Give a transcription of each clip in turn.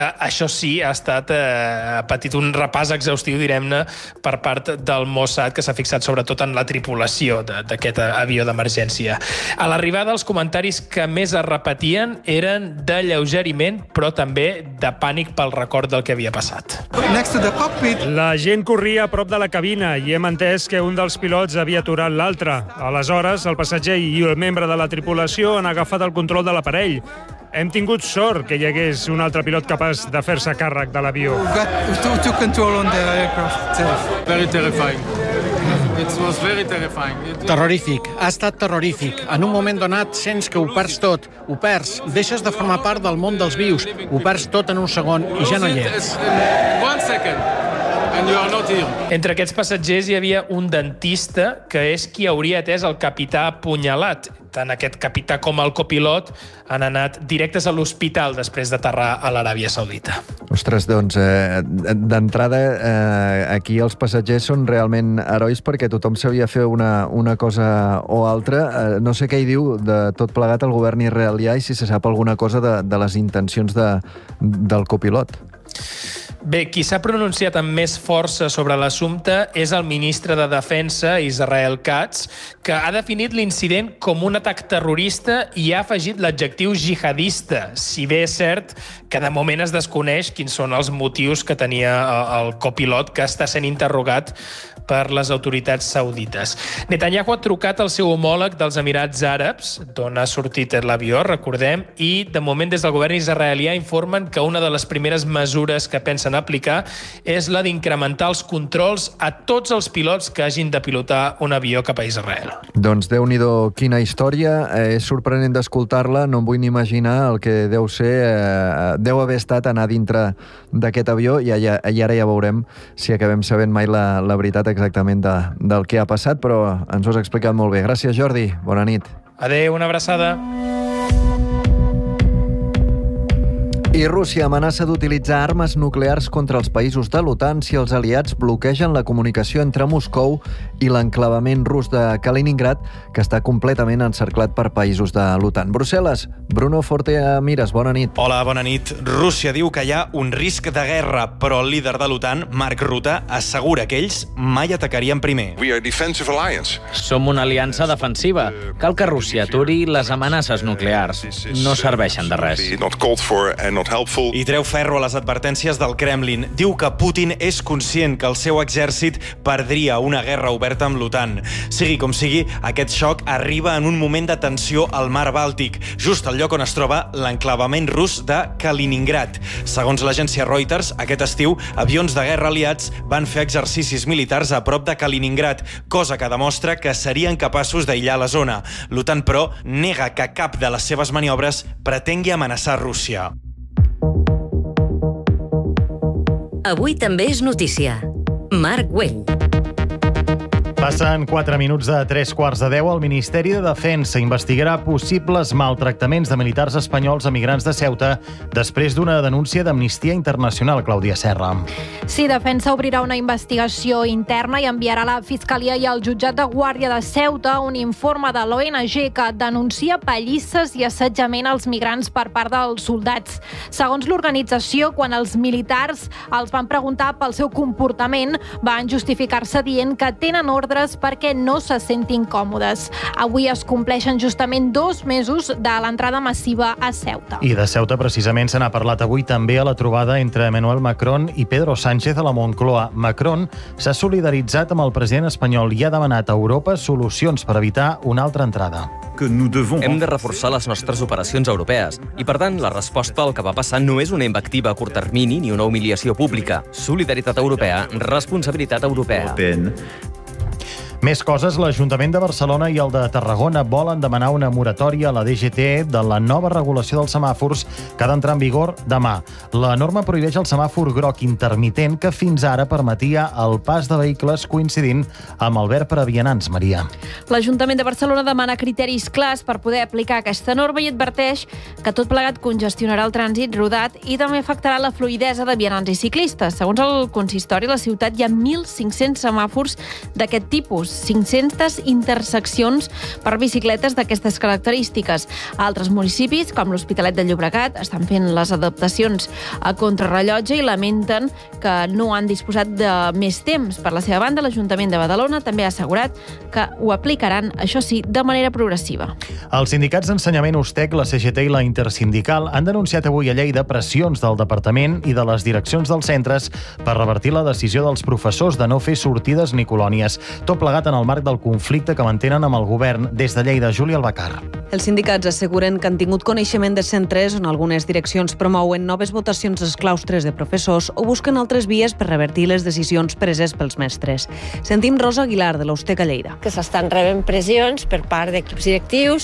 Això sí, ha estat patit un repàs exhaustiu, direm-ne, per part del Mossad, que s'ha fixat sobretot en la tripulació d'aquest avió d'emergència. A l'arribada, els comentaris que més es repetien eren d'alleugeriment, però també de pànic pel record del que havia passat. La gent corria a prop de la cabina i hem entès que un dels pilots havia aturat l'altre. Aleshores, el passatger i el membre de la tripulació han agafat el control de l'aparell. Hem tingut sort que hi hagués un altre pilot capaç de fer-se càrrec de l'avió. Terrorífic, ha estat terrorífic. En un moment donat sents que ho perds tot, ho perds, deixes de formar part del món dels vius, ho perds tot en un segon i ja no hi ets. Entre aquests passatgers hi havia un dentista que és qui hauria atès el capità apunyalat. Tant aquest capità com el copilot han anat directes a l'hospital després d'aterrar a l'Aràbia Saudita. Ostres, doncs, d'entrada, aquí els passatgers són realment herois perquè tothom sabia fer una cosa o altra. No sé què hi diu de tot plegat el govern israelià i si se sap alguna cosa de les intencions del copilot. Bé, qui s'ha pronunciat amb més força sobre l'assumpte és el ministre de Defensa, Israel Katz, que ha definit l'incident com un atac terrorista i ha afegit l'adjectiu jihadista, si bé és cert que de moment es desconeix quins són els motius que tenia el copilot que està sent interrogat per les autoritats saudites. Netanyahu ha trucat al seu homòleg dels Emirats Àrabs, d'on ha sortit l'avió, recordem, i de moment des del govern israelià informen que una de les primeres mesures que pensen aplicar és la d'incrementar els controls a tots els pilots que hagin de pilotar un avió cap a Israel. Doncs Déu-n'hi-do, quina història. És sorprenent d'escoltar-la, no em vull ni imaginar el que deu ser, deu haver estat anar dintre d'aquest avió i ara ja veurem si acabem sabent mai la veritat exactament del que ha passat, però ens ho has explicat molt bé. Gràcies, Jordi. Bona nit. Adéu, una abraçada. I Rússia amenaça d'utilitzar armes nuclears contra els països de l'OTAN si els aliats bloquegen la comunicació entre Moscou i l'enclavament rus de Kaliningrad, que està completament encerclat per països de l'OTAN. Brussel·les, Bruno Fortea-Mires, bona nit. Hola, bona nit. Rússia diu que hi ha un risc de guerra, però el líder de l'OTAN, Mark Rutte, assegura que ells mai atacarien primer. Som una aliança defensiva. Cal que Rússia aturi les amenaces nuclears. No serveixen de res. I treu ferro a les advertències del Kremlin. Diu que Putin és conscient que el seu exèrcit perdria una guerra oberta amb l'OTAN. Sigui com sigui, aquest xoc arriba en un moment de tensió al mar Bàltic, just al lloc on es troba l'enclavament rus de Kaliningrad. Segons l'agència Reuters, aquest estiu, avions de guerra aliats van fer exercicis militars a prop de Kaliningrad, cosa que demostra que serien capaços d'aïllar la zona. L'OTAN, però, nega que cap de les seves maniobres pretengui amenaçar Rússia. Avui també és notícia. Marc Güell. Passen 4 minuts de 3:15. El Ministeri de Defensa investigarà possibles maltractaments de militars espanyols a migrants de Ceuta després d'una denúncia d'Amnistia Internacional, Clàudia Serra. Sí, Defensa obrirà una investigació interna i enviarà a la Fiscalia i al Jutjat de Guàrdia de Ceuta un informe de l'ONG que denuncia pallisses i assetjament als migrants per part dels soldats. Segons l'organització, quan els militars els van preguntar pel seu comportament, van justificar-se dient que tenen ordres perquè no se sentin còmodes. Avui es compleixen justament 2 mesos de l'entrada massiva a Ceuta. I de Ceuta, precisament, se n'ha parlat avui també a la trobada entre Emmanuel Macron i Pedro Sánchez a la Moncloa. Macron s'ha solidaritzat amb el president espanyol i ha demanat a Europa solucions per evitar una altra entrada. Hem de reforçar les nostres operacions europees i, per tant, la resposta al que va passar no és una invectiva a curt termini ni una humiliació pública. Solidaritat europea, responsabilitat europea. Més coses, l'Ajuntament de Barcelona i el de Tarragona volen demanar una moratòria a la DGT de la nova regulació dels semàfors que ha d'entrar en vigor demà. La norma prohibeix el semàfor groc intermitent que fins ara permetia el pas de vehicles coincidint amb el verd per a vianants, Maria. L'Ajuntament de Barcelona demana criteris clars per poder aplicar aquesta norma i adverteix que tot plegat congestionarà el trànsit rodat i també afectarà la fluïdesa de vianants i ciclistes. Segons el consistori, a la ciutat hi ha 1.500 semàfors d'aquest tipus 500 interseccions per bicicletes d'aquestes característiques. Altres municipis, com l'Hospitalet de Llobregat, estan fent les adaptacions a contrarrellotge i lamenten que no han disposat de més temps. Per la seva banda, l'Ajuntament de Badalona també ha assegurat que ho aplicaran, això sí, de manera progressiva. Els sindicats d'ensenyament USTEC, la CGT i la Intersindical han denunciat avui a Lleida pressions del departament i de les direccions dels centres per revertir la decisió dels professors de no fer sortides ni colònies. Tot plegat en el marc del conflicte que mantenen amb el govern. Des de Lleida, Júlia Albacar. Els sindicats asseguren que han tingut coneixement de centres on algunes direccions promouen noves votacions als claustres de professors o busquen altres vies per revertir les decisions preses pels mestres. Sentim Rosa Aguilar, de l'USTEC a Lleida. Que s'estan rebent pressions per part d'equips directius,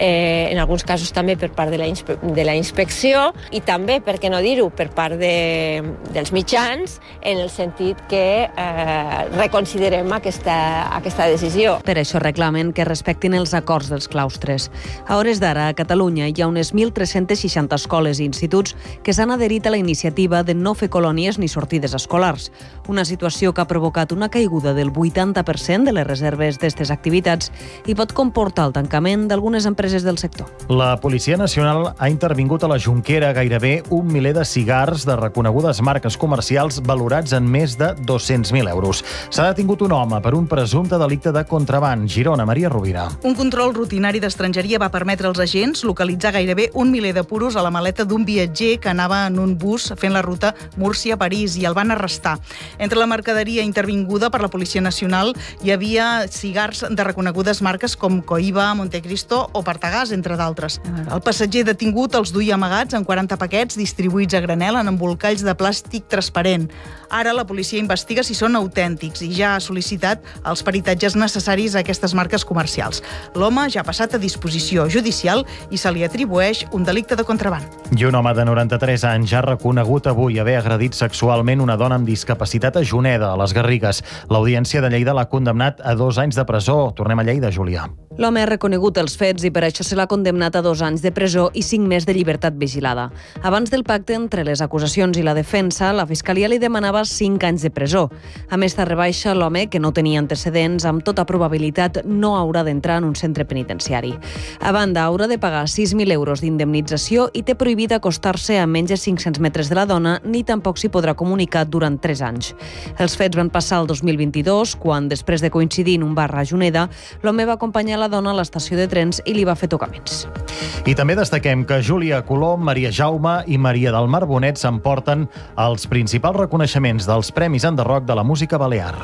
en alguns casos també per part de la inspecció i també, per què no dir-ho, per part dels mitjans, en el sentit que reconsiderem aquesta decisió. Per això reclamen que respectin els acords dels claustres. A hores d'ara, a Catalunya hi ha unes 1.360 escoles i instituts que s'han adherit a la iniciativa de no fer colònies ni sortides escolars. Una situació que ha provocat una caiguda del 80% de les reserves d'aquestes activitats i pot comportar el tancament d'algunes empreses del sector. La Policia Nacional ha intervingut a la Jonquera gairebé un miler de cigars de reconegudes marques comercials valorats en més de 200.000 euros. S'ha detingut un home per un presumpte delicte de contraban. Girona, Maria Rovira. Un control rutinari d'estrangeria va permetre als agents localitzar gairebé un miler de puros a la maleta d'un viatger que anava en un bus fent la ruta Múrcia-París i el van arrestar. Entre la mercaderia intervinguda per la Policia Nacional hi havia cigars de reconegudes marques com Cohiba, Montecristo o Partagàs, entre d'altres. El passatger detingut els duia amagats en 40 paquets distribuïts a granel en embolcalls de plàstic transparent. Ara la policia investiga si són autèntics i ja ha sol·licitat els peritatges necessaris a aquestes marques comercials. L'home ja ha passat a disposició judicial i se li atribueix un delicte de contraban. I un home de 93 anys ha reconegut avui haver agredit sexualment una dona amb discapacitat a Juneda, a les Garrigues. L'Audiència de Lleida l'ha condemnat a 2 anys de presó. Tornem a Lleida, Julià. L'home ha reconegut els fets i per això se l'ha condemnat a 2 anys de presó i 5 més de llibertat vigilada. Abans del pacte entre les acusacions i la defensa, la Fiscalia li demanava 5 anys de presó. A més de rebaixa, l'home, que no tenia antecedents, amb tota probabilitat no haurà d'entrar en un centre penitenciari. A banda, haurà de pagar 6.000 euros d'indemnització i té prohibit acostar-se a menys de 500 metres de la dona, ni tampoc s'hi podrà comunicar durant 3 anys. Els fets van passar el 2022, quan, després de coincidir en un bar a Juneda, l'home va acompanyar la dona a l'estació de trens i li va fer tocaments. I també destaquem que Júlia Colom, Maria Jaume i Maria del Mar Bonet s'emporten els principals reconeixements dels Premis Enderroc de la música balear.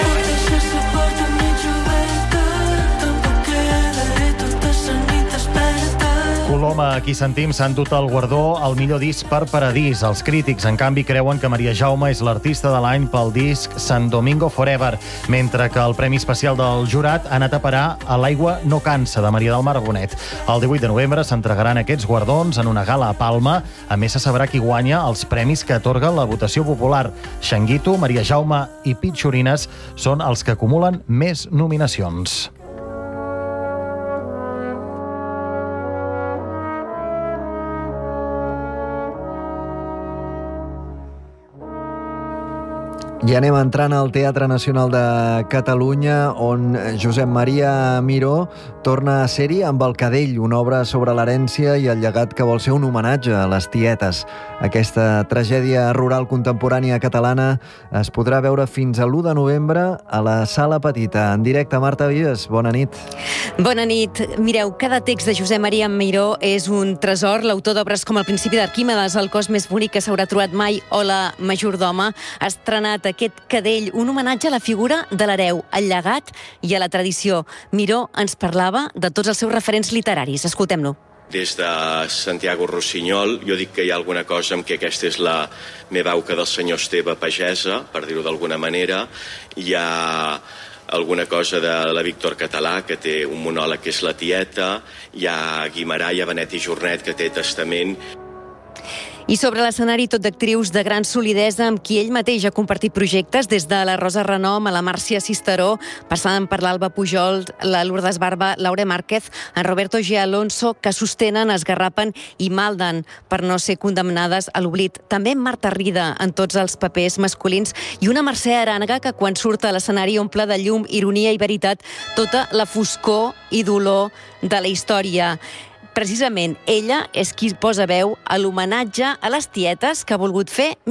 Coloma, aquí sentim, s'ha endut el guardó al millor disc per Paradís. Els crítics, en canvi, creuen que Maria Jaume és l'artista de l'any pel disc Sant Domingo Forever, mentre que el Premi Especial del Jurat ha anat a parar a L'aigua no cansa, de Maria del Mar Bonet. El 18 de novembre s'entregaran aquests guardons en una gala a Palma. A més, se sabrà qui guanya els premis que atorga la votació popular. Xanguito, Maria Jaume i Pitxorines són els que acumulen més nominacions. I anem entrant al Teatre Nacional de Catalunya, on Josep Maria Miró torna a ser-hi amb El Cadell, una obra sobre l'herència i el llegat que vol ser un homenatge a les tietes. Aquesta tragèdia rural contemporània catalana es podrà veure fins a l'1 de novembre a la Sala Petita. En directe, Marta Vives, bona nit. Bona nit. Mireu, cada text de Josep Maria Miró és un tresor. L'autor d'obres com El principi d'Arquímedes, El cos més bonic que s'haurà trobat mai, o La majordoma, ha estrenat aquest Cadell, un homenatge a la figura de l'hereu, al llegat i a la tradició. Miró ens parlava de tots els seus referents literaris. Escoltem-lo. Des de Santiago Rossinyol, jo dic que hi ha alguna cosa en què aquesta és la meva auca del senyor Esteve pagesa, per dir-ho d'alguna manera. Hi ha alguna cosa de la Víctor Català, que té un monòleg que és La tieta. Hi ha Guimarà, hi ha Benet i Jornet, que té Testament. I sobre l'escenari tot d'actrius de gran solidesa amb qui ell mateix ha compartit projectes, des de la Rosa Renom a la Màrcia Cisteró, passant per l'Alba Pujol, la Lourdes Barba, Laura Márquez, en Roberto G. Alonso, que sostenen, esgarrapen i malden per no ser condemnades a l'oblit. També Marta Rida en tots els papers masculins i una Mercè Arànega que quan surt a l'escenari omple de llum, ironia i veritat tota la foscor i dolor de la història. Precisament, ella és qui posa veu a l'homenatge a les tietes que ha volgut fer